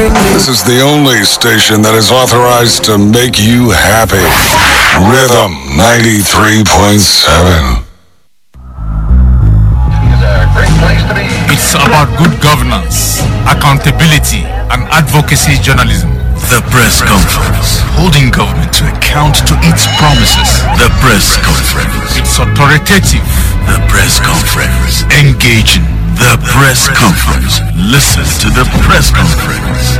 This is the only station that is authorized to make you happy. Rhythm 93.7. It's about good governance, accountability, and advocacy journalism. The Press Conference, holding government to account to its promises. The Press Conference. It's authoritative. The Press Conference. Engaging. The Press Conference. Listen to the Press Conference.